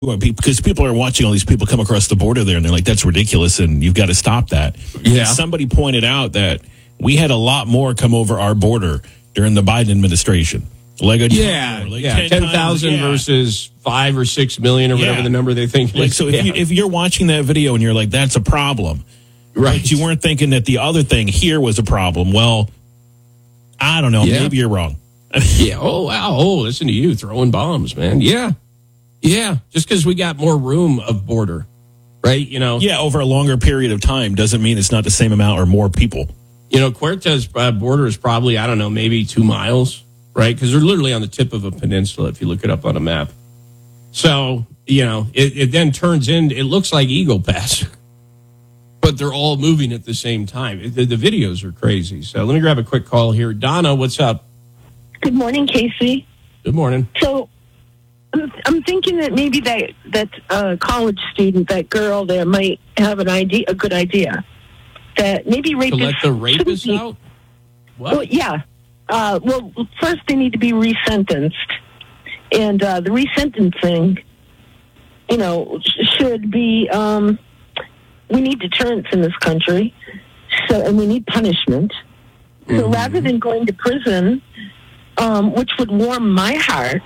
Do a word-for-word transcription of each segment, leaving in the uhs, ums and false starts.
Well, because people are watching all these people come across the border there, and they're like, that's ridiculous, and you've got to stop that. Yeah. Somebody pointed out that we had a lot more come over our border during the Biden administration. Like a yeah, like yeah, ten thousand yeah. versus five or six million or whatever yeah. the number they think. Like, is. so if, yeah. you, if you're watching that video and you're like, that's a problem, right? But you weren't thinking that the other thing here was a problem. Well, I don't know. Yeah. Maybe you're wrong. yeah. Oh, wow. Oh, listen to you throwing bombs, man. Yeah. Yeah. Just because we got more room of border, right? You know. Yeah. Over a longer period of time doesn't mean it's not the same amount or more people. You know, Cortez uh, border is probably, I don't know, maybe two miles, right? Because they're literally on the tip of a peninsula if you look it up on a map. So, you know, it, it then turns in, it looks like Eagle Pass, but they're all moving at the same time. The, the videos are crazy. So let me grab a quick call here. Donna, what's up? Good morning, Casey. Good morning. So I'm, I'm thinking that maybe that, that uh, college student, that girl there, might have an idea, a good idea. That maybe rapists... To let the rapists be, out? What? Well, yeah. Uh, well, first they need to be resentenced. And uh, the resentencing, you know, should be... Um, we need deterrence in this country, so and we need punishment. So mm-hmm. rather than going to prison, um, which would warm my heart,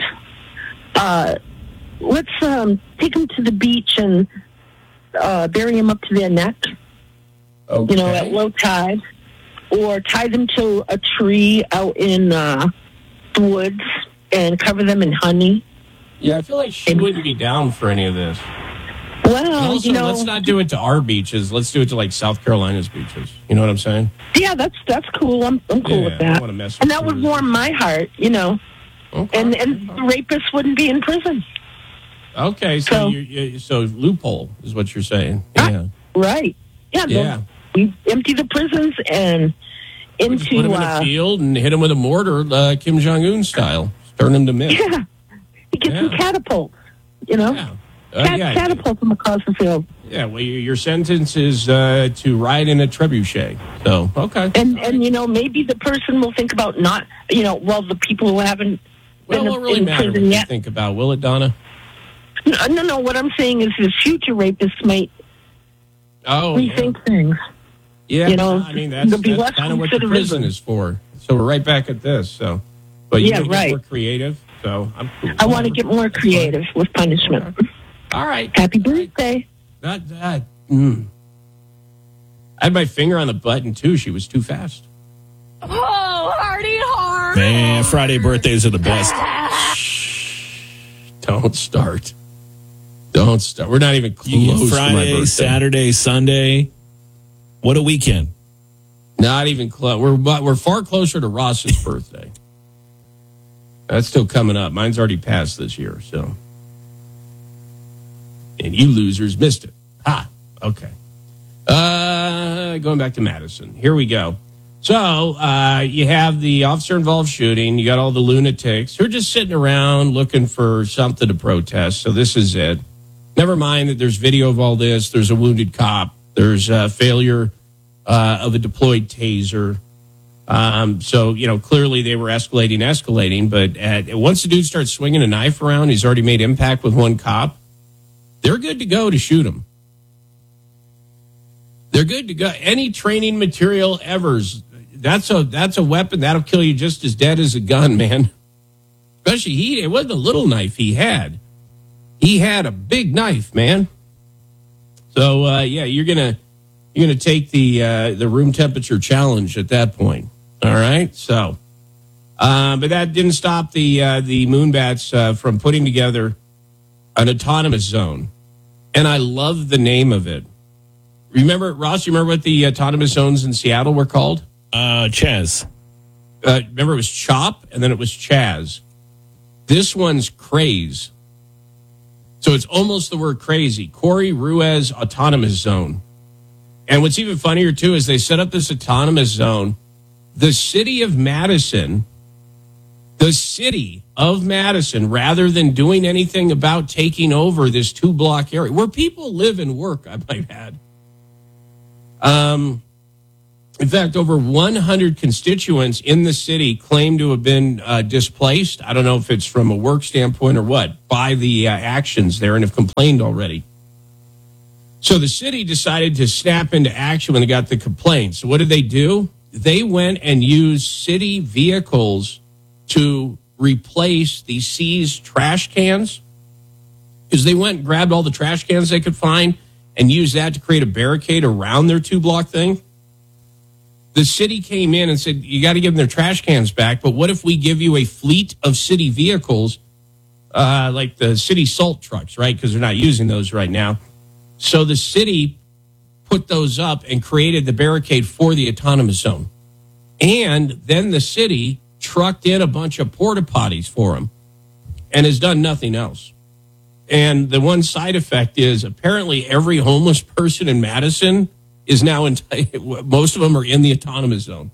uh, let's um, take them to the beach and uh, bury them up to their neck. Okay. You know, at low tide, or tie them to a tree out in uh, the woods and cover them in honey. Yeah, I feel like she wouldn't be down for any of this. Well, also, you know, let's not do it to our beaches. Let's do it to like South Carolina's beaches. You know what I'm saying? Yeah, that's that's cool. I'm I'm cool yeah, with I that. don't want to mess with and that would warm my heart, you know. Okay. And and the rapists wouldn't be in prison. Okay, so So- you, you, so loophole is what you're saying. Yeah. Right. Yeah. Yeah. We empty the prisons and We just put into them in a uh, field and hit them with a mortar, uh, Kim Jong Un style. Turn them to mist. yeah. You get some Yeah. catapults. You know, Yeah. Uh, Cat- yeah. catapult them across the field. Yeah. Well, your, your sentence is uh, to ride in a trebuchet. So okay. And and you know, maybe the person will think about not, you know, well, the people who haven't Well, been it won't really in matter what prison you yet. think about, will it, Donna? No, no, no. What I'm saying is, the future rapists might Oh, yeah. rethink things. Yeah, You know, I mean that's, there'll be that's less kind of what the considerism. prison is for. So we're right back at this. So, but you Yeah, want to right. get more creative. So I'm. Cool. I want to get more creative with punishment. All right. Happy birthday! Not that. Mm. I had my finger on the button too. She was too fast. Oh, hardy heart. Man, Friday birthdays are the best. Don't start. Don't start. We're not even close You get to my Friday, birthday. Saturday, Sunday. What a weekend. Not even close. We're but we're far closer to Ross's birthday. That's still coming up. Mine's already passed this year, so. And you losers missed it. Ha. Okay. Uh, going back to Madison. Here we go. So uh, you have the officer-involved shooting. You got all the lunatics who are just sitting around looking for something to protest. So this is it. Never mind that there's video of all this. There's a wounded cop. There's a failure uh, of a deployed taser. Um, so, you know, clearly they were escalating, escalating. But at, once the dude starts swinging a knife around, he's already made impact with one cop. They're good to go to shoot him. They're good to go. Any training material ever's. That's a that's a weapon that'll kill you just as dead as a gun, man. Especially he. It wasn't a little knife he had. He had a big knife, man. So uh, yeah, you're gonna you're gonna take the uh, the room temperature challenge at that point. All right. So, uh, but that didn't stop the uh, the Moonbats uh, from putting together an autonomous zone, and I love the name of it. Remember, Ross? You remember what the autonomous zones in Seattle were called? Uh, Chaz. Uh, remember, it was CHOP, and then it was Chaz. This one's Craze. So it's almost the word crazy. Corey Ruiz Autonomous Zone. And what's even funnier, too, is they set up this autonomous zone. The city of Madison, the city of Madison, rather than doing anything about taking over this two-block area, where people live and work, I might add, um, In fact, over one hundred constituents in the city claim to have been uh, displaced. I don't know if it's from a work standpoint or what, by the uh, actions there, and have complained already. So the city decided to snap into action when they got the complaints. So what did they do? They went and used city vehicles to replace the seized trash cans, because they went and grabbed all the trash cans they could find and used that to create a barricade around their two-block thing. The city came in and said, you got to give them their trash cans back, but what if we give you a fleet of city vehicles, uh, like the city salt trucks, right? Because they're not using those right now. So the city put those up and created the barricade for the autonomous zone. And then the city trucked in a bunch of porta potties for them and has done nothing else. And the one side effect is apparently every homeless person in Madison is now in, most of them are in the autonomous zone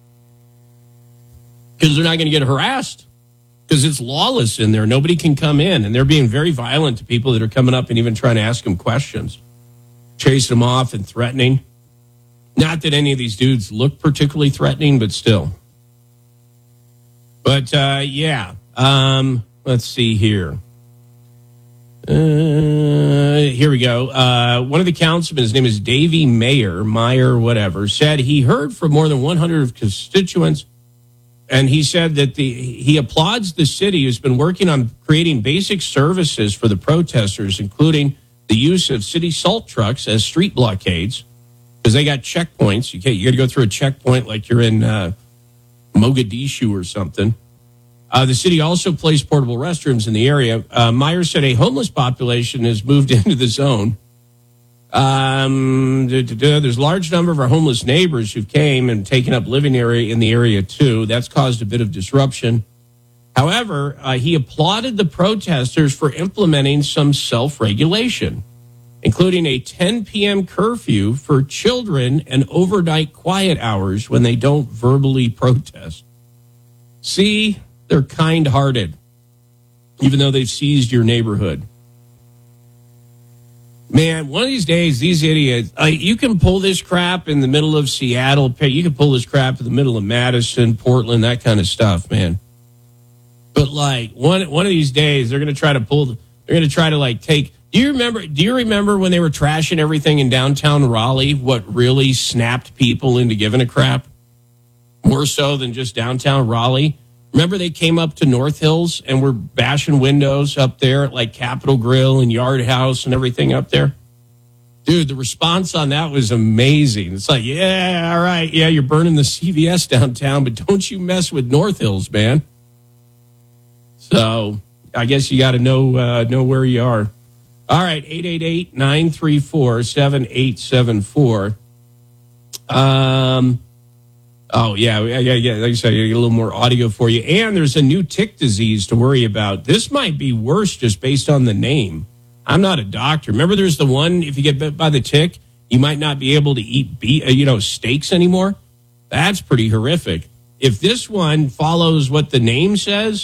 because they're not going to get harassed because it's lawless in there. Nobody can come in, and they're being very violent to people that are coming up and even trying to ask them questions, chasing them off and threatening. Not that any of these dudes look particularly threatening, but still. But uh, yeah, um, let's see here. Uh, here we go. Uh, one of the councilmen, his name is Davey Mayer, Meyer, whatever, said he heard from more than one hundred constituents, and he said that the he applauds the city who's been working on creating basic services for the protesters, including the use of city salt trucks as street blockades, because they got checkpoints. You can't, you got to go through a checkpoint like you're in uh, Mogadishu or something. Uh, the city also placed portable restrooms in the area. Uh, Myers said a homeless population has moved into the zone. Um, there's a large number of our homeless neighbors who came and taken up living area in the area too. That's caused a bit of disruption. However, uh, he applauded the protesters for implementing some self-regulation, including a ten p.m. curfew for children and overnight quiet hours when they don't verbally protest. See? They're kind-hearted, even though they've seized your neighborhood. Man, one of these days, these idiots, uh, you can pull this crap in the middle of Seattle. You can pull this crap in the middle of Madison, Portland, that kind of stuff, man. But, like, one one of these days, they're going to try to pull, they're going to try to, like, take, do you remember, do you remember when they were trashing everything in downtown Raleigh, what really snapped people into giving a crap? More so than just downtown Raleigh? Remember they came up to North Hills and were bashing windows up there at like Capitol Grill and Yard House and everything up there? Dude, the response on that was amazing. It's like, yeah, all right, yeah, you're burning the C V S downtown, but don't you mess with North Hills, man. So I guess you got to know uh, know where you are. All right, eight eight eight, nine three four, seven eight seven four. Um... Oh, yeah, yeah, yeah. Like I said, I get a little more audio for you. And there's a new tick disease to worry about. This might be worse just based on the name. I'm not a doctor. Remember, there's the one, if you get bit by the tick, you might not be able to eat, beef, you know, steaks anymore. That's pretty horrific. If this one follows what the name says,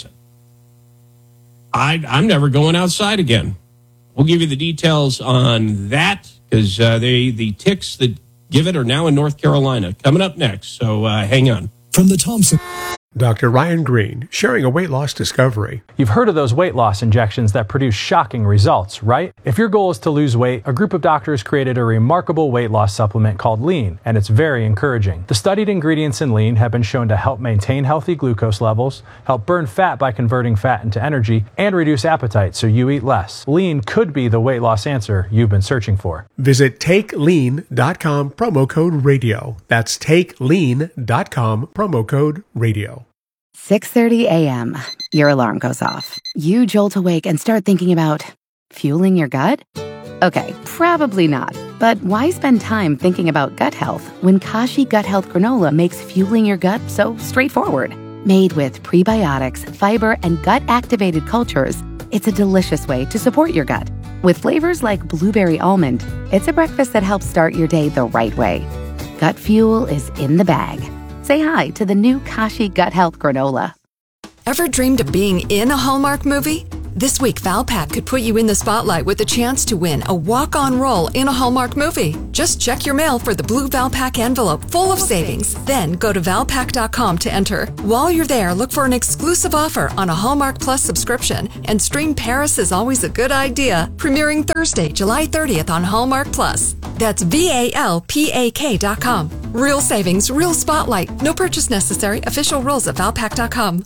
I, I'm never going outside again. We'll give you the details on that because uh, they the ticks that give it are now in North Carolina. Coming up next, so uh, hang on. From the Thompson. Doctor Ryan Green, sharing a weight loss discovery. You've heard of those weight loss injections that produce shocking results, right? If your goal is to lose weight, a group of doctors created a remarkable weight loss supplement called Lean, and it's very encouraging. The studied ingredients in Lean have been shown to help maintain healthy glucose levels, help burn fat by converting fat into energy, and reduce appetite so you eat less. Lean could be the weight loss answer you've been searching for. Visit take lean dot com, promo code radio. That's take lean dot com, promo code radio. six thirty a.m. Your alarm goes off. You jolt awake and start thinking about fueling your gut? Okay, probably not. But why spend time thinking about gut health when Kashi Gut Health Granola makes fueling your gut so straightforward? Made with prebiotics, fiber, and gut-activated cultures, it's a delicious way to support your gut. With flavors like blueberry almond, it's a breakfast that helps start your day the right way. Gut fuel is in the bag. Say hi to the new Kashi Gut Health Granola. Ever dreamed of being in a Hallmark movie? This week, Valpak could put you in the spotlight with the chance to win a walk-on role in a Hallmark movie. Just check your mail for the blue Valpak envelope full of savings. Then go to valpak dot com to enter. While you're there, look for an exclusive offer on a Hallmark Plus subscription and stream Paris is Always a Good Idea, premiering Thursday, July thirtieth on Hallmark Plus. That's V A L P A K dot com. Real savings, real spotlight. No purchase necessary. Official rules at valpak dot com.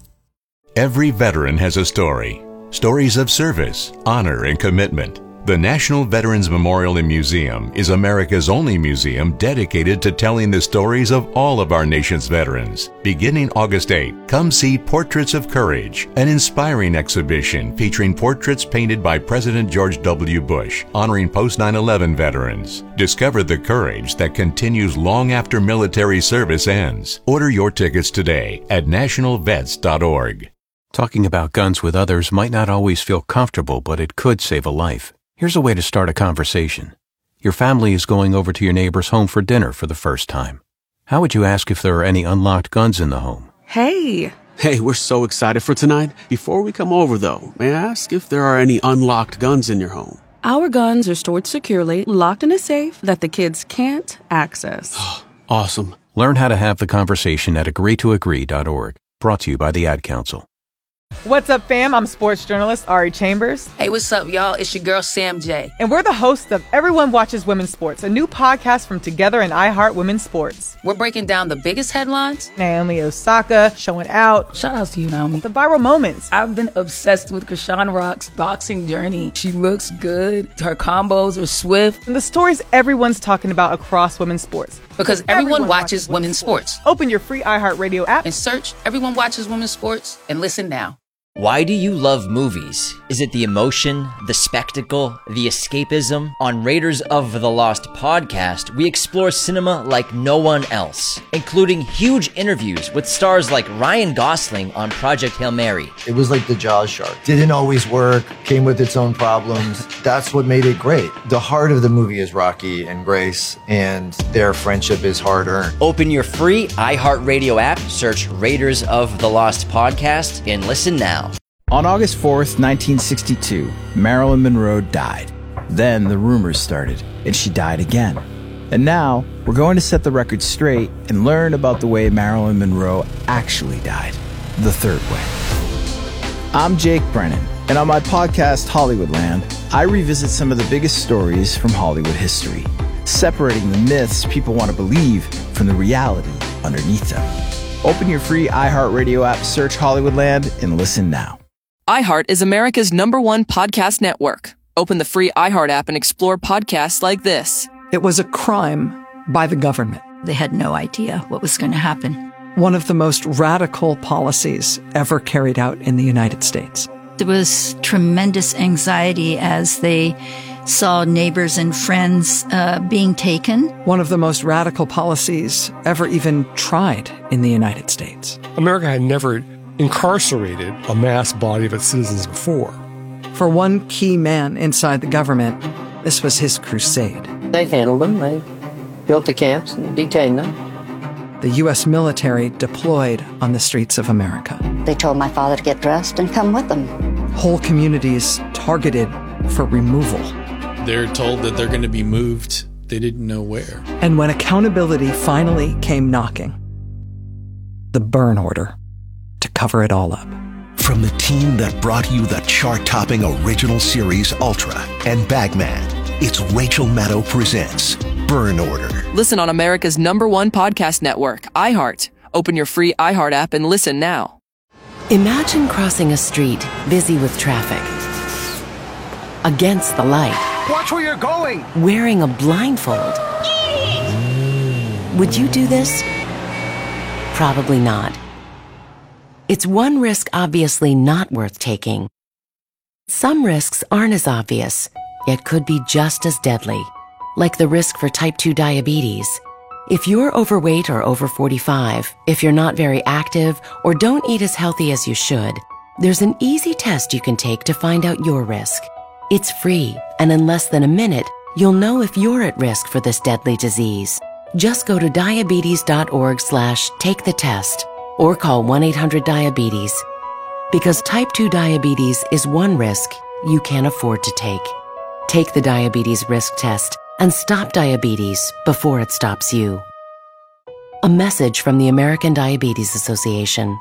Every veteran has a story. Stories of service, honor, and commitment. The National Veterans Memorial and Museum is America's only museum dedicated to telling the stories of all of our nation's veterans. Beginning August eighth, come see Portraits of Courage, an inspiring exhibition featuring portraits painted by President George W. Bush, honoring post nine eleven veterans. Discover the courage that continues long after military service ends. Order your tickets today at national vets dot org. Talking about guns with others might not always feel comfortable, but it could save a life. Here's a way to start a conversation. Your family is going over to your neighbor's home for dinner for the first time. How would you ask if there are any unlocked guns in the home? Hey! Hey, we're so excited for tonight. Before we come over, though, may I ask if there are any unlocked guns in your home? Our guns are stored securely, locked in a safe that the kids can't access. Awesome. Learn how to have the conversation at agree to agree dot org. Brought to you by the Ad Council. What's up, fam? I'm sports journalist Ari Chambers. Hey, what's up, y'all? It's your girl, Sam J. And we're the hosts of Everyone Watches Women's Sports, a new podcast from Together and iHeart Women's Sports. We're breaking down the biggest headlines. Naomi Osaka showing out. Shout out to you, Naomi. The viral moments. I've been obsessed with Krishan Rock's boxing journey. She looks good. Her combos are swift. And the stories everyone's talking about across women's sports. Because everyone, everyone watches, watches women's sports. sports. Open your free iHeartRadio app and search Everyone Watches Women's Sports and listen now. Why do you love movies? Is it the emotion, the spectacle, the escapism? On Raiders of the Lost podcast, we explore cinema like no one else, including huge interviews with stars like Ryan Gosling on Project Hail Mary. It was like the Jaws shark. Didn't always work, came with its own problems. That's what made it great. The heart of the movie is Rocky and Grace, and their friendship is hard-earned. Open your free iHeartRadio app, search Raiders of the Lost podcast, and listen now. On August fourth, nineteen sixty-two, Marilyn Monroe died. Then the rumors started, and she died again. And now, we're going to set the record straight and learn about the way Marilyn Monroe actually died, the third way. I'm Jake Brennan, and on my podcast, Hollywoodland, I revisit some of the biggest stories from Hollywood history, separating the myths people want to believe from the reality underneath them. Open your free iHeartRadio app, search Hollywoodland, and listen now. iHeart is America's number one podcast network. Open the free iHeart app and explore podcasts like this. It was a crime by the government. They had no idea what was going to happen. One of the most radical policies ever carried out in the United States. There was tremendous anxiety as they saw neighbors and friends uh, being taken. One of the most radical policies ever even tried in the United States. America had never incarcerated a mass body of its citizens before. For one key man inside the government, this was his crusade. They handled them. They built the camps and detained them. The U S military deployed on the streets of America. They told my father to get dressed and come with them. Whole communities targeted for removal. They're told that they're going to be moved. They didn't know where. And when accountability finally came knocking, the burn order to cover it all up. From the team that brought you the chart-topping original series Ultra and Bagman, it's Rachel Maddow presents Burn Order. Listen on America's number one podcast network, iHeart. Open your free iHeart app and listen now. Imagine crossing a street busy with traffic. Against the light. Watch where you're going! Wearing a blindfold. Would you do this? Probably not. It's one risk obviously not worth taking. Some risks aren't as obvious, yet could be just as deadly, like the risk for type two diabetes. If you're overweight or over forty-five, if you're not very active, or don't eat as healthy as you should, there's an easy test you can take to find out your risk. It's free, and in less than a minute, you'll know if you're at risk for this deadly disease. Just go to diabetes dot org slash take the test. Or call one eight hundred diabetes. Because type two diabetes is one risk you can't afford to take. Take the diabetes risk test and stop diabetes before it stops you. A message from the American Diabetes Association.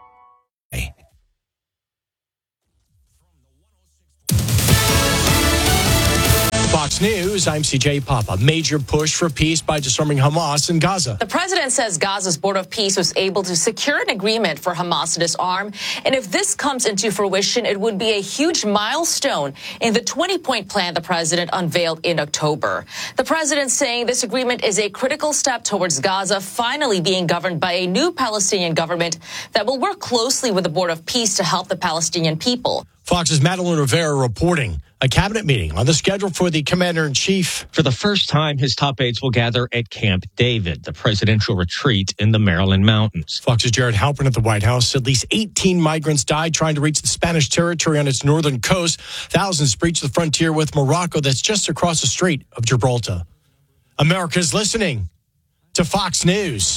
Fox News, I'm C J Papa. Major push for peace by disarming Hamas in Gaza. The president says Gaza's Board of Peace was able to secure an agreement for Hamas to disarm. And if this comes into fruition, it would be a huge milestone in the twenty-point plan the president unveiled in October. The president saying this agreement is a critical step towards Gaza finally being governed by a new Palestinian government that will work closely with the Board of Peace to help the Palestinian people. Fox's Madeline Rivera reporting. A cabinet meeting on the schedule for the commander-in-chief. For the first time, his top aides will gather at Camp David, the presidential retreat in the Maryland mountains. Fox's Jared Halpern at the White House. At least eighteen migrants died trying to reach the Spanish territory on its northern coast. Thousands breached the frontier with Morocco that's just across the Strait of Gibraltar. America's listening to Fox News.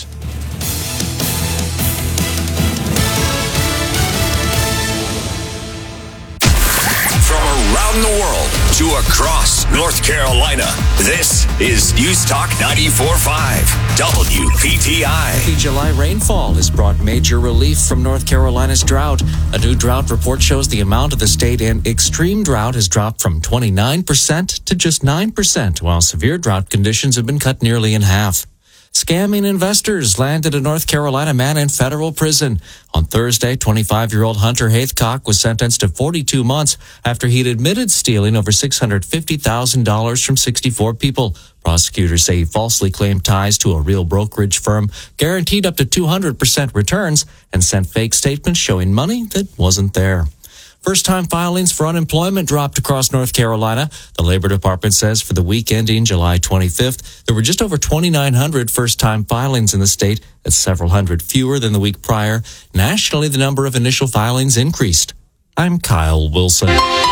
Around the world to across North Carolina. This is News Talk ninety-four point five W P T I. The July rainfall has brought major relief from North Carolina's drought. A new drought report shows the amount of the state in extreme drought has dropped from twenty-nine percent to just nine percent, while severe drought conditions have been cut nearly in half. Scamming investors landed a North Carolina man in federal prison. On Thursday, twenty-five-year-old Hunter Haithcock was sentenced to forty-two months after he'd admitted stealing over six hundred fifty thousand dollars from sixty-four people. Prosecutors say he falsely claimed ties to a real brokerage firm, guaranteed up to two hundred percent returns, and sent fake statements showing money that wasn't there. First-time filings for unemployment dropped across North Carolina. The Labor Department says for the week ending July twenty-fifth, there were just over twenty-nine hundred first-time filings in the state. That's several hundred fewer than the week prior. Nationally, the number of initial filings increased. I'm Kyle Wilson.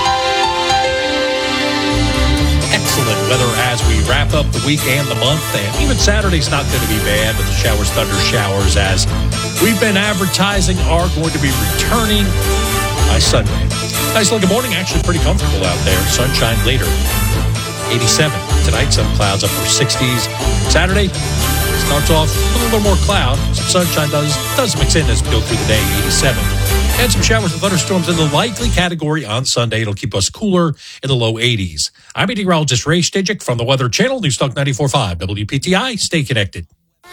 Excellent weather as we wrap up the week and the month. And even Saturday's not going to be bad with the showers, thunder showers, as we've been advertising are going to be returning by Sunday. Nice looking morning, actually pretty comfortable out there. Sunshine later, eighty-seven. Tonight, some clouds, upper sixties. Saturday starts off with a little more cloud. Some sunshine does does mix in as we go through the day, eighty-seven. And some showers and thunderstorms in the likely category on Sunday. It'll keep us cooler in the low eighties. I'm meteorologist Ray Stajic from the Weather Channel, News Talk ninety-four point five W P T I. Stay connected.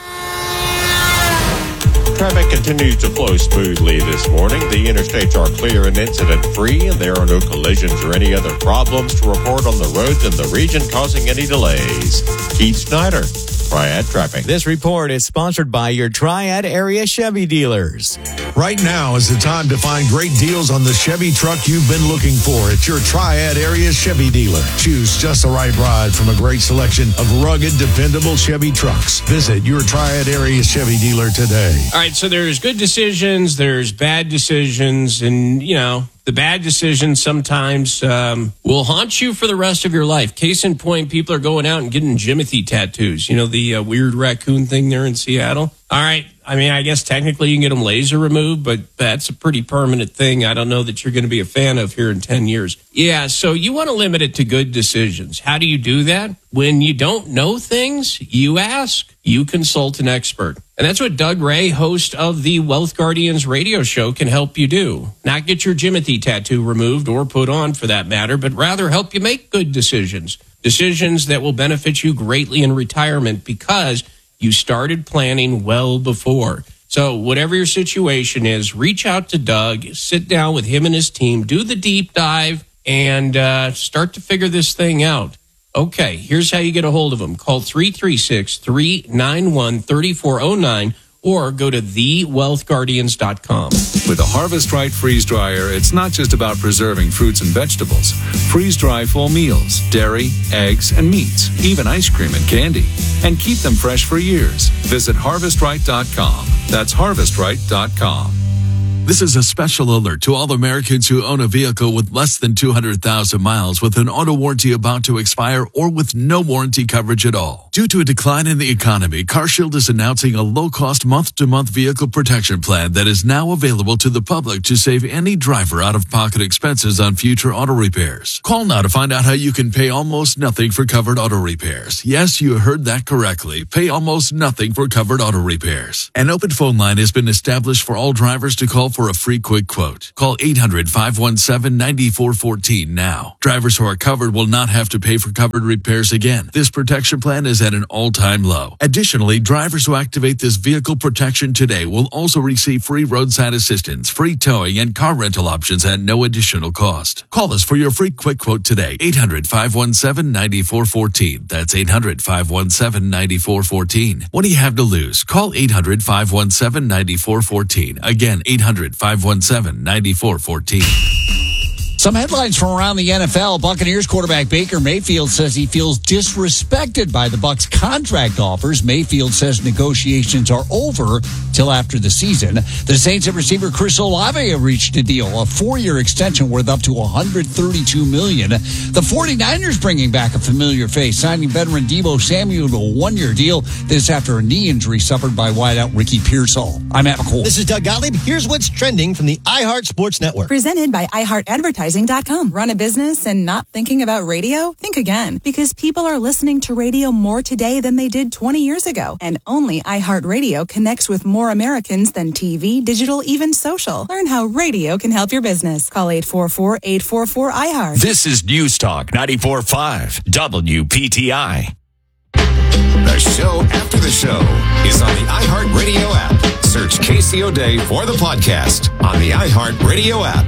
Traffic continues to flow smoothly this morning. The interstates are clear and incident-free, and there are no collisions or any other problems to report on the roads in the region causing any delays. Keith Snyder, Triad Traffic. This report is sponsored by your Triad area Chevy dealers. Right now is the time to find great deals on the Chevy truck you've been looking for at your Triad area Chevy dealer. Choose just the right ride from a great selection of rugged, dependable Chevy trucks. Visit your Triad area Chevy dealer today. All right, so there's good decisions, there's bad decisions, and, you know, the bad decisions sometimes um, will haunt you for the rest of your life. Case in point, people are going out and getting Jimothy tattoos. You know, the uh, weird raccoon thing there in Seattle? All right. I mean, I guess technically you can get them laser removed, but that's a pretty permanent thing. I don't know that you're going to be a fan of here in ten years. Yeah, so you want to limit it to good decisions. How do you do that? When you don't know things, you ask. You consult an expert. And that's what Doug Ray, host of the Wealth Guardians radio show, can help you do. Not get your Jimothy tattoo removed or put on for that matter, but rather help you make good decisions. Decisions that will benefit you greatly in retirement because you started planning well before. So whatever your situation is, reach out to Doug, sit down with him and his team, do the deep dive, and uh, start to figure this thing out. Okay, here's how you get a hold of him. Call three three six, three nine one, three four zero nine or go to the wealth guardians dot com. With a Harvest Right freeze dryer, it's not just about preserving fruits and vegetables. Freeze dry full meals, dairy, eggs, and meats, even ice cream and candy. And keep them fresh for years. Visit harvest right dot com. That's harvest right dot com. This is a special alert to all Americans who own a vehicle with less than two hundred thousand miles with an auto warranty about to expire or with no warranty coverage at all. Due to a decline in the economy, CarShield is announcing a low-cost month-to-month vehicle protection plan that is now available to the public to save any driver out-of-pocket expenses on future auto repairs. Call now to find out how you can pay almost nothing for covered auto repairs. Yes, you heard that correctly. Pay almost nothing for covered auto repairs. An open phone line has been established for all drivers to call for a free quick quote. Call eight hundred, five one seven, nine four one four now. Drivers who are covered will not have to pay for covered repairs again. This protection plan is at an all-time low. Additionally, drivers who activate this vehicle protection today will also receive free roadside assistance, free towing, and car rental options at no additional cost. Call us for your free quick quote today. eight hundred, five one seven, nine four one four. That's eight hundred, five one seven, nine four one four. What do you have to lose? Call eight hundred, five one seven, nine four one four. Again, eight hundred, five one seven, nine four one four. Some headlines from around the N F L. Buccaneers quarterback Baker Mayfield says he feels disrespected by the Bucs' contract offers. Mayfield says negotiations are over till after the season. The Saints and receiver Chris Olave have reached a deal, a four-year extension worth up to one hundred thirty-two million dollars. The 49ers bringing back a familiar face, signing veteran Deebo Samuel to a one-year deal. This after a knee injury suffered by wideout Ricky Pearsall. I'm Matt McCool. This is Doug Gottlieb. Here's what's trending from the iHeart Sports Network. Presented by iHeart Advertising dot com. Run a business and not thinking about radio? Think again, because people are listening to radio more today than they did twenty years ago. And only iHeartRadio connects with more Americans than T V, digital, even social. Learn how radio can help your business. Call eight four four, eight four four, iHeart. This is News Talk ninety-four point five W P T I. The show after the show is on the iHeartRadio app. Search Casey O'Day for the podcast on the iHeartRadio app.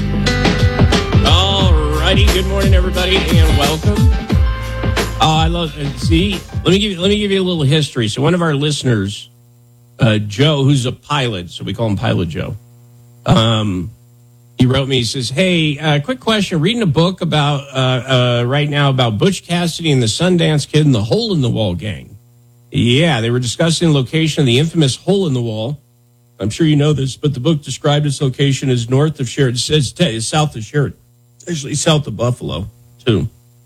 All righty, good morning, everybody, and welcome. Oh, I love. See, let me give you, let me give you a little history. So, one of our listeners, uh, Joe, who's a pilot, so we call him Pilot Joe. Um, he wrote me. He says, "Hey, uh, quick question. Reading a book about uh, uh, right now about Butch Cassidy and the Sundance Kid and the Hole in the Wall gang. Yeah, they were discussing the location of the infamous Hole in the Wall. I'm sure you know this, but the book described its location as north of Sheridan. It says it's south of Sheridan." Actually, south of Buffalo, too.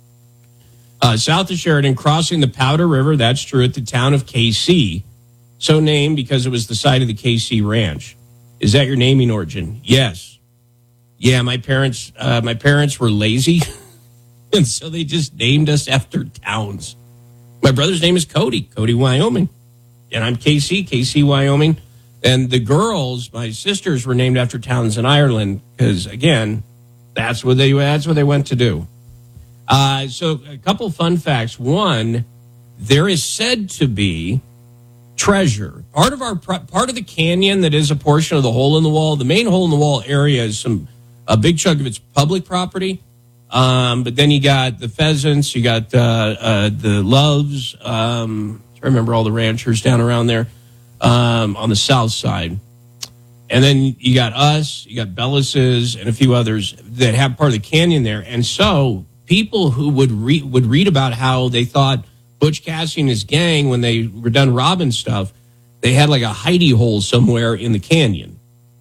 Uh, south of Sheridan, crossing the Powder River, that's true, at the town of K C. So named because it was the site of the K C Ranch. Is that your naming origin? Yes. Yeah, my parents uh, my parents were lazy, and so they just named us after towns. My brother's name is Cody, Cody, Wyoming. And I'm K C, K C, Wyoming. And the girls, my sisters, were named after towns in Ireland because, again, That's what they. That's what they went to do. Uh, so, a couple fun facts. One, there is said to be treasure. Part of our part of the canyon that is a portion of the hole in the wall. The main hole in the wall area is some a big chunk of its public property. Um, but then you got the pheasants. You got uh, uh, the loves. Um, I remember all the ranchers down around there um, on the south side. And then you got us, you got Bellis's, and a few others that have part of the canyon there. And so people who would read would read about how they thought Butch Cassidy and his gang, when they were done robbing stuff, they had like a hidey hole somewhere in the canyon.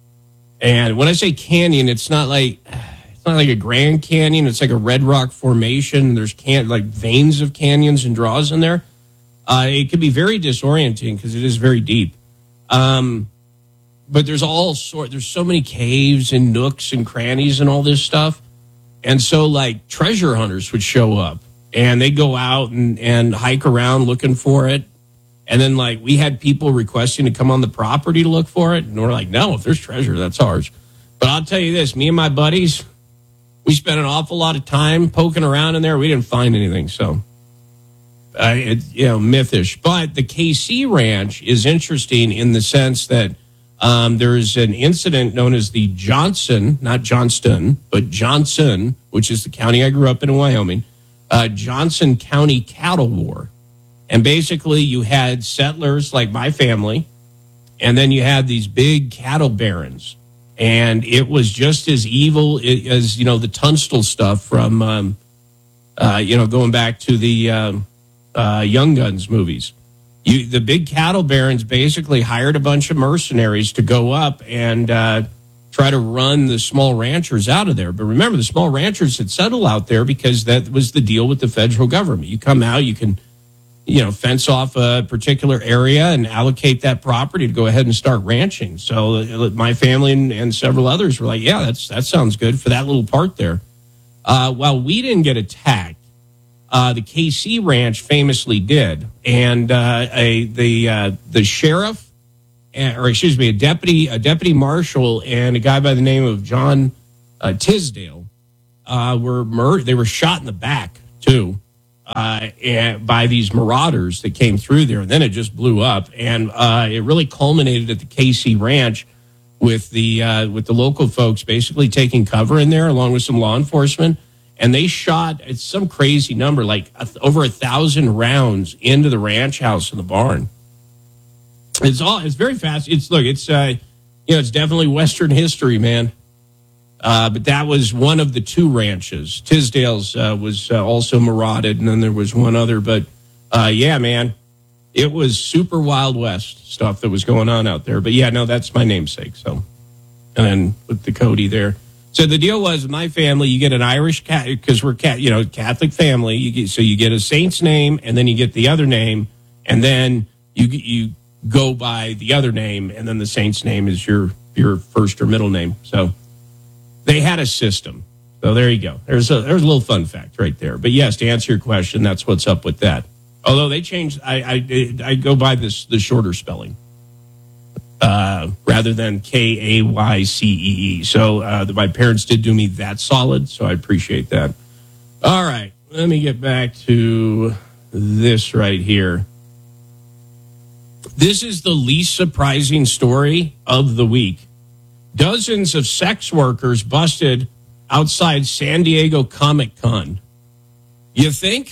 And when I say canyon, it's not like it's not like a Grand Canyon. It's like a red rock formation. There's can like veins of canyons and draws in there. Uh, it can be very disorienting because it is very deep. Um, But there's all sort. There's so many caves and nooks and crannies and all this stuff, and so like treasure hunters would show up and they go out and, and hike around looking for it, and then like we had people requesting to come on the property to look for it, and we're like, no, if there's treasure, that's ours. But I'll tell you this: me and my buddies, we spent an awful lot of time poking around in there. We didn't find anything, so uh, it, you know, mythish. But the K C Ranch is interesting in the sense that. Um, there's an incident known as the Johnson, not Johnston, but Johnson, which is the county I grew up in in Wyoming, uh, Johnson County Cattle War. And basically you had settlers like my family, and then you had these big cattle barons. And it was just as evil as, you know, the Tunstall stuff from, um, uh, you know, going back to the um, uh, Young Guns movies. You, the big cattle barons basically hired a bunch of mercenaries to go up and uh, try to run the small ranchers out of there. But remember, the small ranchers had settled out there because that was the deal with the federal government. You come out, you can you know, fence off a particular area and allocate that property to go ahead and start ranching. So uh, my family and, and several others were like, yeah, that's that sounds good for that little part there. Uh, while we didn't get attacked, uh, the K C Ranch famously did. And uh, a the uh, the sheriff, or excuse me, a deputy, a deputy marshal and a guy by the name of John uh, Tisdale uh, were mur- they were shot in the back, too. Uh, and by these marauders that came through there, and then it just blew up, and uh, it really culminated at the K C Ranch with the uh, with the local folks basically taking cover in there, along with some law enforcement, and they shot it's some crazy number, like a, over a thousand rounds into the ranch house and the barn. It's all it's very fast. It's look, it's uh, you know, it's definitely Western history, man. Uh, but that was one of the two ranches. Tisdale's uh, was uh, also marauded, and then there was one other. But, uh, yeah, man, it was super Wild West stuff that was going on out there. But, yeah, no, that's my namesake. So, and then with the Cody there. So the deal was, my family, you get an Irish cat because we're cat, you know, Catholic family. You get, so you get a saint's name, and then you get the other name, and then you you go by the other name, and then the saint's name is your your first or middle name. So. They had a system. So there you go. There's a there's a little fun fact right there. But yes, to answer your question, that's what's up with that. Although they changed, I I, I go by this the shorter spelling uh, rather than K A Y C E E. So uh, my parents did do me that solid, so I appreciate that. All right, let me get back to this right here. This is the least surprising story of the week. Dozens of sex workers busted outside San Diego Comic-Con. You think?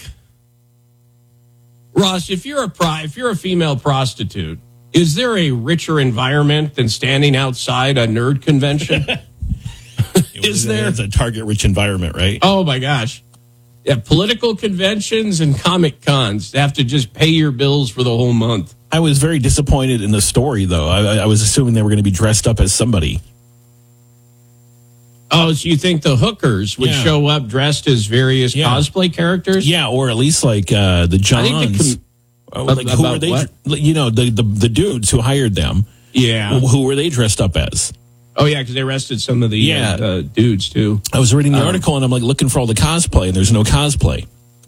Ross, if you're a pro, if you're a female prostitute, is there a richer environment than standing outside a nerd convention? Is there? It's a target-rich environment, right? Oh, my gosh. Yeah, political conventions and Comic-Cons have to just pay your bills for the whole month. I was very disappointed in the story, though. I, I was assuming they were going to be dressed up as somebody. Oh, so you think the hookers would Yeah. show up dressed as various Yeah. cosplay characters? Yeah, or at least like uh, the Johns. I think the com- Uh, like who about were they? what? You know, the, the the dudes who hired them. Yeah. Who, who were they dressed up as? Oh, yeah, because they arrested some of the Yeah. uh, uh, dudes, too. I was reading the Um, article and I'm like looking for all the cosplay, and there's no cosplay.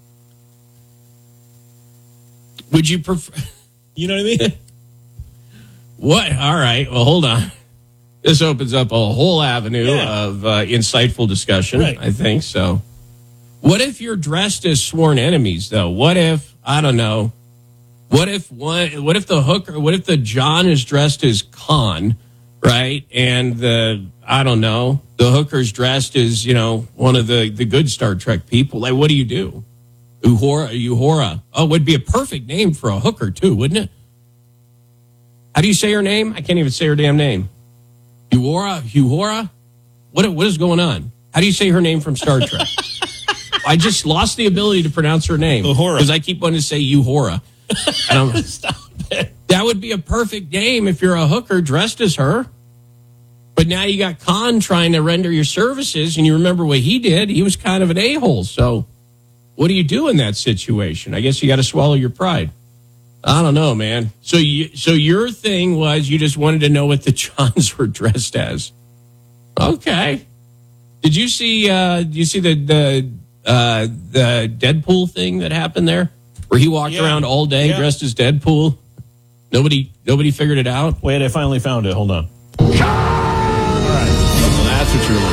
Would you prefer... You know what I mean? What? All right. Well, hold on. This opens up a whole avenue Yeah. of uh, insightful discussion, Right. I think. So, what if you're dressed as sworn enemies, though? What if, I don't know, what if one, what if the hooker, what if the John is dressed as Khan, right? And the, I don't know, the hooker's dressed as, you know, one of the, the good Star Trek people. Like, what do you do? Uhura, Uhura. Oh, it would be a perfect name for a hooker, too, wouldn't it? How do you say her name? I can't even say her damn name. Uhura? Uhura? What, what is going on? How do you say her name from Star Trek? I just lost the ability to pronounce her name. Uhura. Because I keep wanting to say Uhura. And I'm- Stop it. that would be a perfect name if you're a hooker dressed as her. But now you got Khan trying to render your services, and you remember what he did. He was kind of an a-hole. So what do you do in that situation? I guess you got to swallow your pride. I don't know, man. So you, so your thing was you just wanted to know what the Johns were dressed as. Okay. Did you see? Uh, did you see the the uh, the Deadpool thing that happened there, where he walked Yeah. around all day Yeah. dressed as Deadpool? Nobody nobody figured it out. Wait, I finally found it. Hold on. All right. Well, that's what you're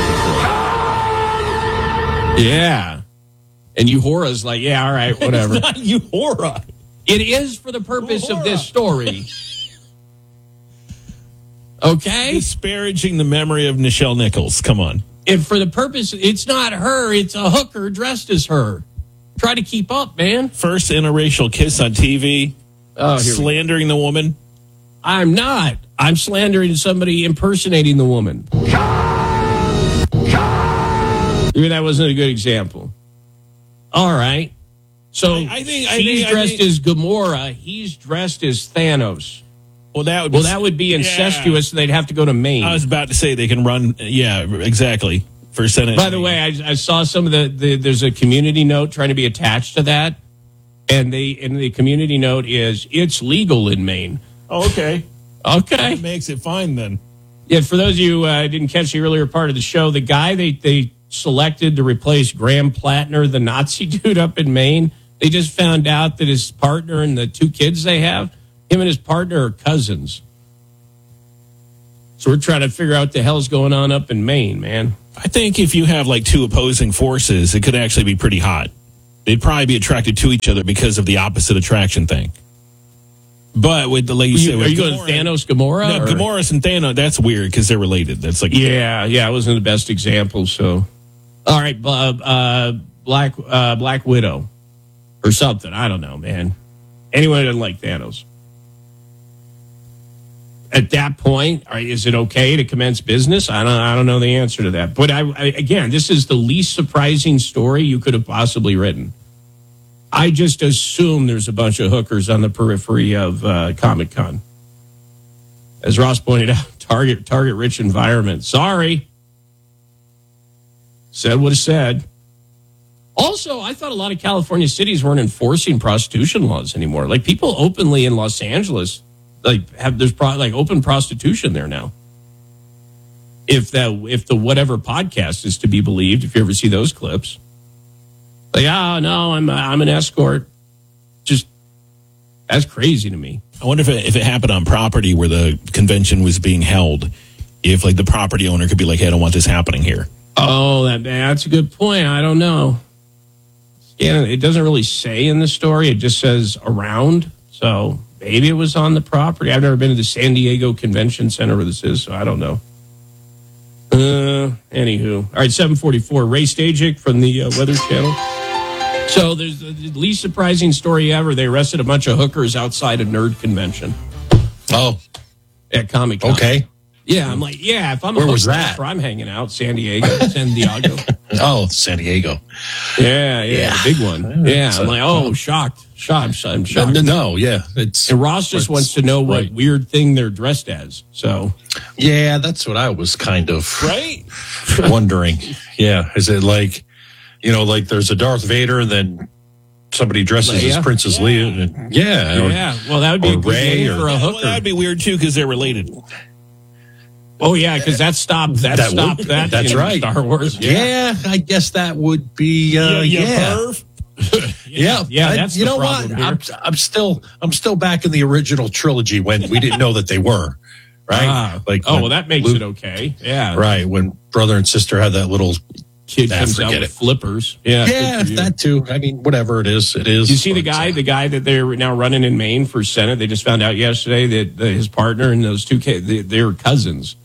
looking for. Yeah. And Uhura's like, yeah, all right, whatever. It's not Uhura. It is for the purpose of this story. Okay? Disparaging the memory of Nichelle Nichols. Come on. And for the purpose, it's not her, it's a hooker dressed as her. Try to keep up, man. First interracial kiss on T V. Oh, here we- slandering the woman. I'm not. I'm slandering somebody impersonating the woman. Maybe that wasn't a good example. All right. So I- I think- I she's think- I dressed think- as Gamora. He's dressed as Thanos. Well, that would be, Well, that would be incestuous, and they'd have to go to Maine. I was about to say they can run. Yeah, exactly. For Senate. By the way, I, I saw some of the, the, there's a community note trying to be attached to that. And they and the community note is it's legal in Maine. Oh, okay. Okay. That makes it fine then. Yeah, for those of you who uh, didn't catch the earlier part of the show, the guy they, they selected to replace Graham Plattner, the Nazi dude up in Maine, they just found out that his partner and the two kids they have, him and his partner are cousins. So we're trying to figure out what the hell's going on up in Maine, man. I think if you have like two opposing forces, it could actually be pretty hot. They'd probably be attracted to each other because of the opposite attraction thing. But with the lady, are you going Thanos Gamora? No, or? Gamora and Thanos. That's weird because they're related. That's like yeah, yeah. It wasn't the best example. So, all right, uh, uh, Black uh, Black Widow or something. I don't know, man. Anyone who doesn't like Thanos. At that point, are, is it okay to commence business? I don't. I don't know the answer to that. But I, I again, this is the least surprising story you could have possibly written. I just assume there's a bunch of hookers on the periphery of uh, Comic-Con. As Ross pointed out, target target rich environment. Sorry, said what it said. Also, I thought a lot of California cities weren't enforcing prostitution laws anymore. Like people openly in Los Angeles. Like have there's pro, like open prostitution there now. If that if the whatever podcast is to be believed, if you ever see those clips, like oh no, I'm I'm an escort. Just that's crazy to me. I wonder if it, if it happened on property where the convention was being held, if like the property owner could be like, hey, I don't want this happening here. Oh, that that's a good point. I don't know. Yeah, it doesn't really say in the story. It just says around. So. Maybe it was on the property. I've never been to the San Diego Convention Center where this is, so I don't know. Uh, anywho. All right, seven forty-four. Ray Stajic from the uh, Weather Channel. So there's the least surprising story ever. They arrested a bunch of hookers outside a nerd convention. Oh. At Comic-Con. Okay. Yeah, I'm like, yeah, if I'm a Where was hooker, that? I'm hanging out. San Diego. San Diego. Oh, San Diego. Yeah, yeah, Yeah. the big one. Yeah, So- I'm like, oh, shocked. Shocked. I'm shocked. No, no, yeah. It's And Ross just wants to know what right. weird thing they're dressed as. So, Yeah, that's what I was kind of right? wondering. Yeah. Is it like, you know, like there's a Darth Vader and then somebody dresses Leia? as Princess Leia? And, yeah. or- Yeah, well, that would be or a good Ray name or- for a Well, hooker. that'd be weird too because they're related. Oh yeah, because that stopped that, That stopped would- that. that's in right. Star Wars. Yeah. I guess that would be, uh, You- you yeah. perv? Yeah, Yeah, I- that's you the know problem what? here. I'm, I'm still, I'm still back in the original trilogy when we didn't know that they were, right? Ah, like, oh when well, that makes Luke- it okay. Yeah, right? When brother and sister had that little Kid Ah, comes out forget with it. flippers. Yeah, yeah, good for you. that too. I mean, whatever it is, it is. You see the But, guy, uh, the guy that they're now running in Maine for Senate. They just found out yesterday that the, his partner and those two kids, they, they were cousins.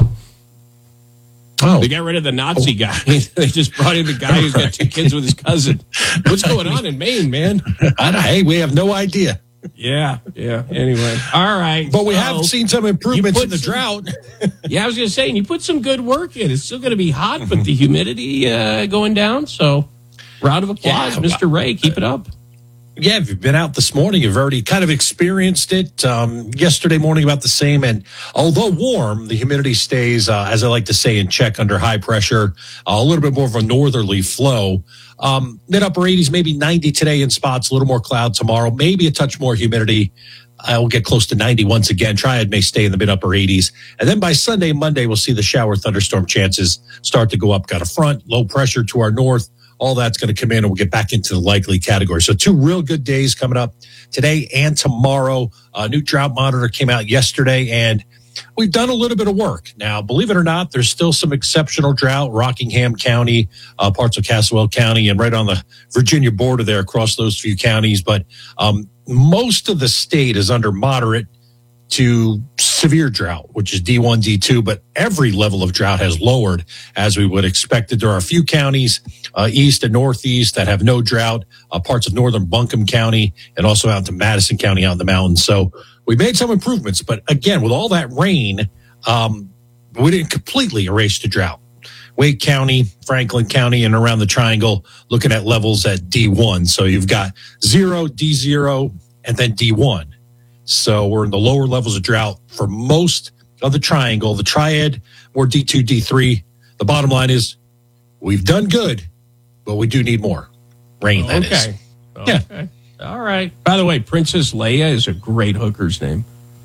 Oh, They got rid of the Nazi guy. They just brought in the guy who's got two kids with his cousin. What's going on in Maine, man? I don't, hey, we have no idea, Yeah, yeah. Anyway, all right. but we So, have seen some improvements put in the some- drought. Yeah, I was going to say, and you put some good work in. It's still going to be hot, but the humidity uh, going down. So, round of applause, Yeah, Mister Ray. Keep it up. Yeah, if you've been out this morning, you've already kind of experienced it. Um, yesterday morning, about the same. And although warm, the humidity stays, uh, as I like to say, in check under high pressure. Uh, a little bit more of a northerly flow. Um, mid upper eighties, maybe ninety today in spots. A little more cloud tomorrow. Maybe a touch more humidity. I will get close to ninety once again. Triad may stay in the mid upper eighties. And then by Sunday, Monday, we'll see the shower thunderstorm chances start to go up. Got a front, low pressure to our north. All that's going to come in and we'll get back into the likely category. So two real good days coming up today and tomorrow. A new drought monitor came out yesterday and we've done a little bit of work. Now, believe it or not, there's still some exceptional drought. Rockingham County, uh, parts of Caswell County, and right on the Virginia border there across those few counties. But um, most of the state is under moderate to severe drought, which is D one, D two, but every level of drought has lowered as we would expect it. There are a few counties, uh, east and northeast that have no drought, uh, parts of northern Buncombe County and also out to Madison County out in the mountains. So we made some improvements, but again, with all that rain, um, we didn't completely erase the drought. Wake County, Franklin County, and around the triangle, looking at levels at D one. So you've got zero, D zero, and then D one. So we're in the lower levels of drought for most of the triangle. The triad, we're D two, D three. The bottom line is we've done good, but we do need more rain, that is. Okay. Yeah. Okay. All right. By the way, Princess Leia is a great hooker's name.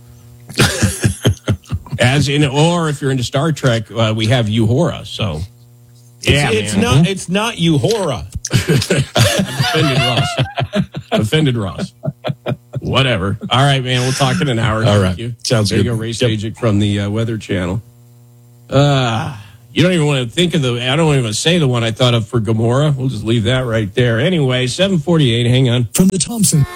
As in, or if you're into Star Trek, uh, we have Uhura. So, yeah, it's, it's man. not. It's not Uhura. Offended Ross. Offended Ross. Whatever. All right, man. We'll talk in an hour. All Thank right. you. Sounds there good. you go, race Yep. agent from the uh, Weather Channel. Uh, you don't even want to think of the, I don't even want to say the one I thought of for Gamora. We'll just leave that right there. Anyway, seven forty-eight. Hang on. From the Thompson.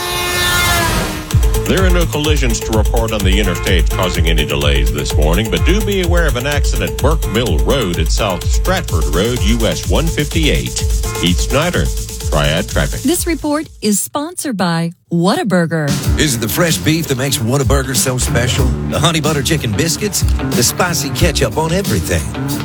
There are no collisions to report on the interstate causing any delays this morning, but do be aware of an accident Burke Mill Road at South Stratford Road, U S one fifty-eight. Heath Snyder, Triad Traffic. This report is sponsored by Whataburger. Is it the fresh beef that makes Whataburger so special? The honey butter chicken biscuits? The spicy ketchup on everything?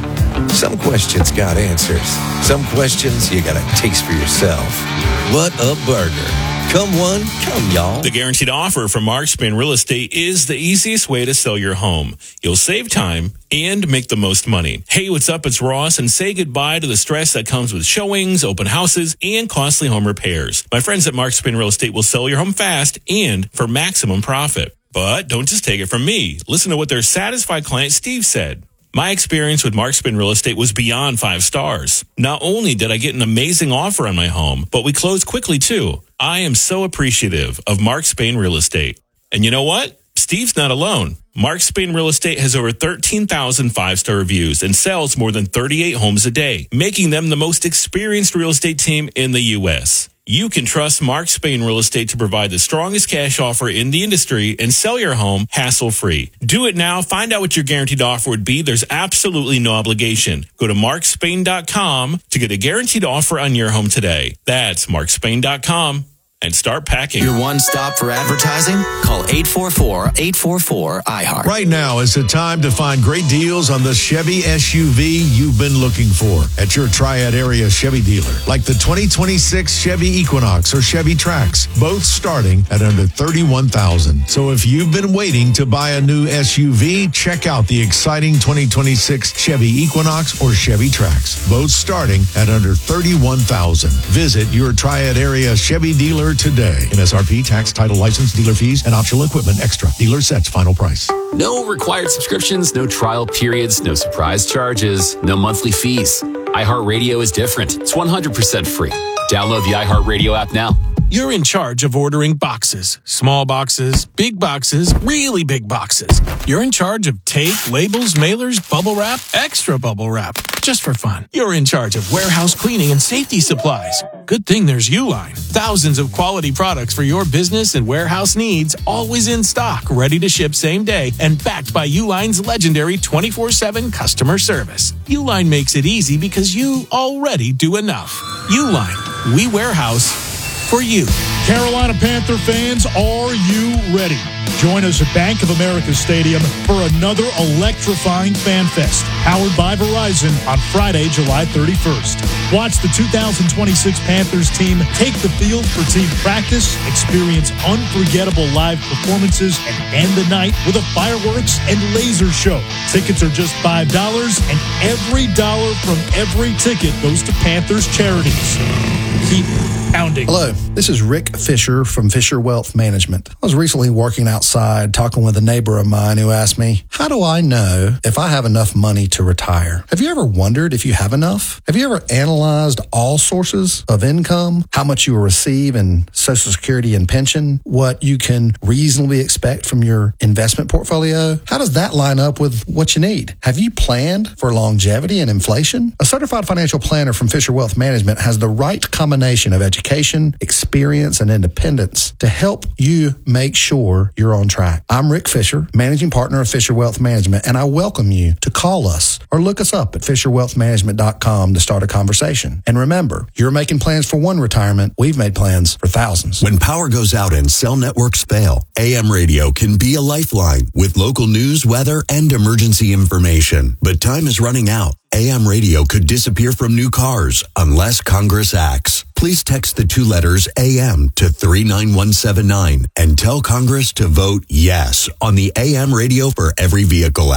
Some questions got answers. Some questions you gotta taste for yourself. What a burger. Come one, come y'all. The guaranteed offer from Mark Spain Real Estate is the easiest way to sell your home. You'll save time and make the most money. Hey, what's up? It's Ross, and say goodbye to the stress that comes with showings, open houses, and costly home repairs. My friends at Mark Spain Real Estate will sell your home fast and for maximum profit. But don't just take it from me. Listen to what their satisfied client Steve said. My experience with Mark Spain Real Estate was beyond five stars. Not only did I get an amazing offer on my home, but we closed quickly too. I am so appreciative of Mark Spain Real Estate. And you know what? Steve's not alone. Mark Spain Real Estate has over thirteen thousand five-star reviews and sells more than thirty-eight homes a day, making them the most experienced real estate team in the U S You can trust Mark Spain Real Estate to provide the strongest cash offer in the industry and sell your home hassle-free. Do it now. Find out what your guaranteed offer would be. There's absolutely no obligation. Go to mark spain dot com to get a guaranteed offer on your home today. That's mark spain dot com. And start packing. Your one stop for advertising? Call eight four four, eight four four, I heart. Right now is the time to find great deals on the Chevy S U V you've been looking for at your Triad area Chevy dealer, like the twenty twenty-six Chevy Equinox or Chevy Trax, both starting at under thirty-one thousand dollars. So if you've been waiting to buy a new S U V, check out the exciting twenty twenty-six Chevy Equinox or Chevy Trax, both starting at under thirty-one thousand dollars. Visit your Triad area Chevy dealer today. M S R P, tax, title, license, dealer fees, and optional equipment extra. Dealer sets final price. No required subscriptions, no trial periods, no surprise charges, no monthly fees. iHeartRadio is different. It's one hundred percent free. Download the iHeartRadio app now. You're in charge of ordering boxes. Small boxes, big boxes, really big boxes. You're in charge of tape, labels, mailers, bubble wrap, extra bubble wrap, just for fun. You're in charge of warehouse cleaning and safety supplies. Good thing there's Uline. Thousands of quality products for your business and warehouse needs, always in stock, ready to ship same day, and backed by Uline's legendary twenty-four seven customer service. Uline makes it easy because you already do enough. Uline, we warehouse for you. Carolina Panther fans, are you ready? Join us at Bank of America Stadium for another electrifying fan fest, powered by Verizon on Friday, July thirty-first. Watch the two thousand twenty-six Panthers team take the field for team practice, experience unforgettable live performances, and end the night with a fireworks and laser show. Tickets are just five dollars, and every dollar from every ticket goes to Panthers charities. Keep pounding. Hello, this is Rick Fisher from Fisher Wealth Management. I was recently working outside talking with a neighbor of mine who asked me, how do I know if I have enough money to retire? Have you ever wondered if you have enough? Have you ever analyzed all sources of income, how much you will receive in Social Security and pension, what you can reasonably expect from your investment portfolio? How does that line up with what you need? Have you planned for longevity and inflation? A certified financial planner from Fisher Wealth Management has the right combination of education, Education, experience, and independence to help you make sure you're on track. I'm Rick Fisher, managing partner of Fisher Wealth Management, and I welcome you to call us or look us up at fisher wealth management dot com to start a conversation. And remember, you're making plans for one retirement. We've made plans for thousands. When power goes out and cell networks fail, A M radio can be a lifeline with local news, weather, and emergency information. But time is running out. A M radio could disappear from new cars unless Congress acts. Please text the two letters A M to three nine one seven nine and tell Congress to vote yes on the A M Radio for Every Vehicle Act.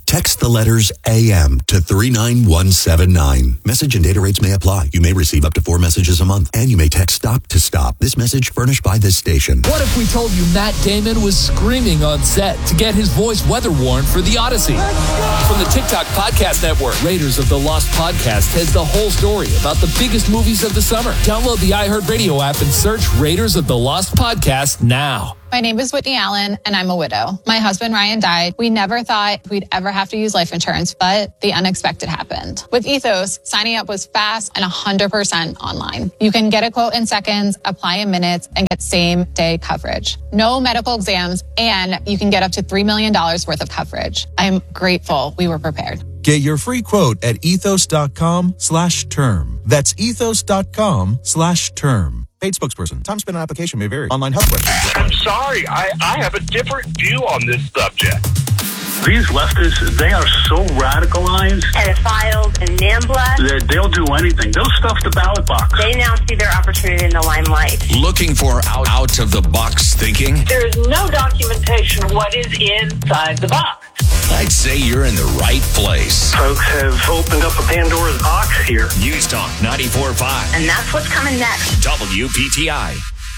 Text the letters A M to three nine one seven nine. Message and data rates may apply. You may receive up to four messages a month, and you may text STOP to STOP. This message furnished by this station. What if we told you Matt Damon was screaming on set to get his voice weather warned for The Odyssey? From the TikTok Podcast Network, Raiders of the Lost Podcast has the whole story about the biggest movies of the summer. Download the iHeartRadio app and search Raiders of the Lost Podcast now. My name is Whitney Allen, and I'm a widow. My husband, Ryan, died. We never thought we'd ever have to use life insurance, but the unexpected happened. With Ethos, signing up was fast and one hundred percent online. You can get a quote in seconds, apply in minutes, and get same-day coverage. No medical exams, and you can get up to three million dollars worth of coverage. I'm grateful we were prepared. Get your free quote at ethos.com slash term. That's ethos.com slash term. Paid spokesperson. Time spent on application may vary. Online health questions. I'm sorry. I, I have a different view on this subject. These leftists, they are so radicalized. Pedophiles and NAMBLA. That they'll do anything. They'll stuff the ballot box. They now see their opportunity in the limelight. Looking for out, out of the box thinking? There is no documentation of what is inside the box. I'd say you're in the right place. Folks have opened up a Pandora's box here. News Talk ninety-four point five. And that's what's coming next. W P T I.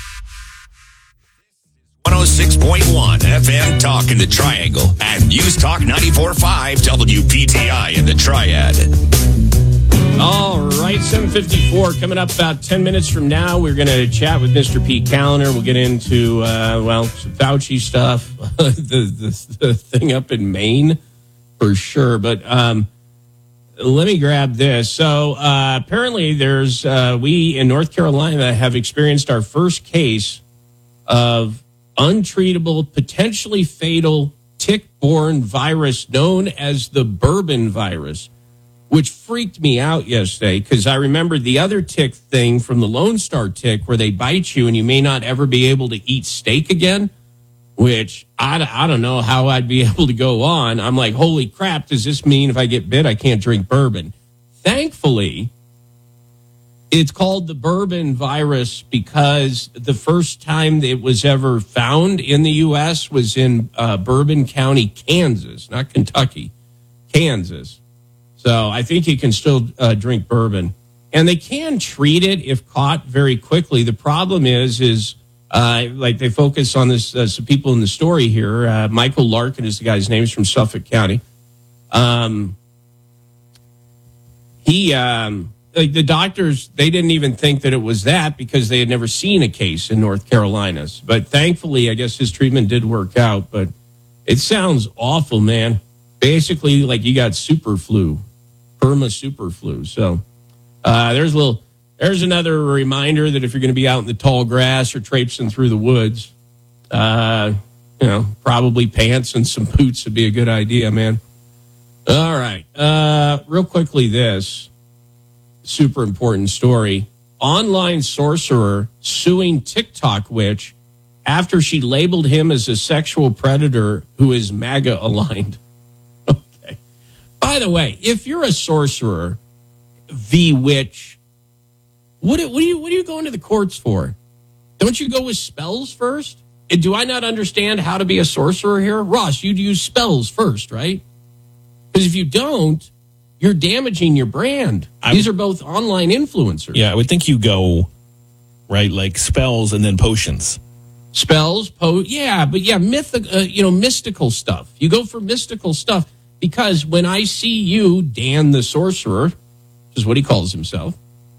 one oh six point one F M Talk in the Triangle and News Talk ninety-four point five W P T I in the Triad. All right, seven fifty-four coming up about ten minutes from now. We're going to chat with Mister Pete Callender. We'll get into, uh, well, some Fauci stuff, the, the, the thing up in Maine for sure. But um, let me grab this. So uh, apparently there's, uh, we in North Carolina have experienced our first case of untreatable, potentially fatal tick-borne virus known as the bourbon virus, which freaked me out yesterday because I remembered the other tick thing from the Lone Star tick where they bite you and you may not ever be able to eat steak again, which I, I don't know how I'd be able to go on. I'm like, holy crap, does this mean if I get bit, I can't drink bourbon? Thankfully, it's called the bourbon virus because the first time it was ever found in the U S was in uh, Bourbon County, Kansas, not Kentucky, Kansas. So I think you can still uh, drink bourbon. And they can treat it if caught very quickly. The problem is, is uh, like they focus on this, uh, some people in the story here. Uh, Michael Larkin is the guy's name. He's from Suffolk County. Um, he, um, like the doctors, they didn't even think that it was that because they had never seen a case in North Carolina. But thankfully, I guess his treatment did work out. But it sounds awful, man. Basically, like you got super flu. Perma super flu. So uh, there's a little, there's another reminder that if you're going to be out in the tall grass or traipsing through the woods, uh, you know, probably pants and some boots would be a good idea, man. All right. Uh, real quickly, this super important story. Online sorcerer suing TikTok witch after she labeled him as a sexual predator who is MAGA aligned. By the way, if you're a sorcerer, the witch, what, what, are you, what are you going to the courts for? Don't you go with spells first? Do I not understand how to be a sorcerer here? Ross, you'd use spells first, right? Because if you don't, you're damaging your brand. I, These are both online influencers. Yeah, I would think you go, right, like spells and then potions. Spells, po- yeah, but yeah, myth, uh, you know, mystical stuff. You go for mystical stuff. Because when I see you, Dan the Sorcerer, which is what he calls himself,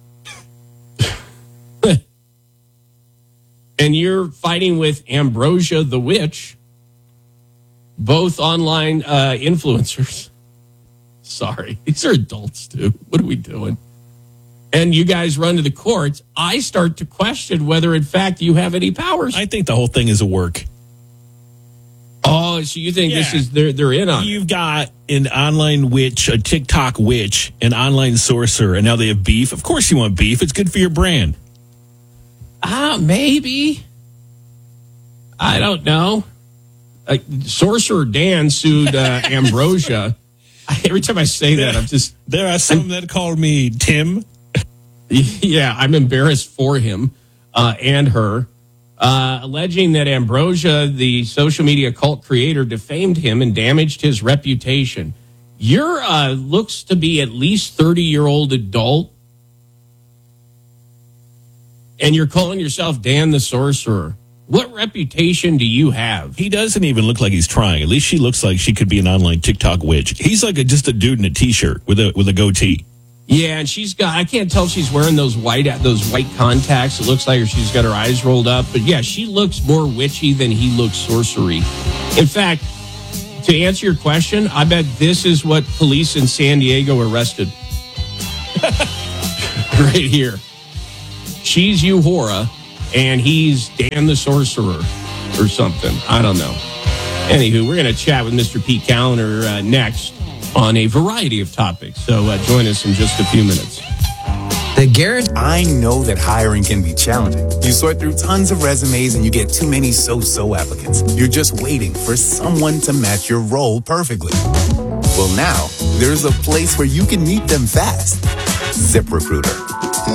and you're fighting with Ambrosia the Witch, both online uh, influencers. Sorry, these are adults too. What are we doing? And you guys run to the courts. I start to question whether, in fact, you have any powers. I think the whole thing is a work. Oh, so you think yeah. this is they're they're in on? You've got an online witch, a TikTok witch, an online sorcerer, and now they have beef. Of course, you want beef. It's good for your brand. Ah, maybe. I don't know. Uh, Sorcerer Dan sued uh, Ambrosia. Every time I say that, I'm just there are some I'm, that call me Tim. Yeah, I'm embarrassed for him uh, and her. Uh, alleging that Ambrosia, the social media cult creator, defamed him and damaged his reputation. You're uh, looks to be at least thirty-year-old adult, and you're calling yourself Dan the Sorcerer. What reputation do you have? He doesn't even look like he's trying. At least she looks like she could be an online TikTok witch. He's like a, just a dude in a T-shirt with a with a goatee. Yeah, and she's got, I can't tell if she's wearing those white those white contacts. It looks like she's got her eyes rolled up. But yeah, she looks more witchy than he looks sorcery. In fact, to answer your question, I bet this is what police in San Diego arrested. Right here. She's Uhura, and he's Dan the Sorcerer or something. I don't know. Anywho, we're going to chat with Mister Pete Callender uh, next on a variety of topics. So uh, join us in just a few minutes. The Garrett, I know that hiring can be challenging. You sort through tons of resumes and you get too many so-so applicants. You're just waiting for someone to match your role perfectly. Well, now there's a place where you can meet them fast. ZipRecruiter.